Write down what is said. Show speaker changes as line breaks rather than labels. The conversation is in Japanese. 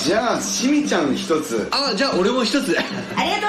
じゃあしみちゃん一つ。
じゃあ俺も一つ。
ありがとう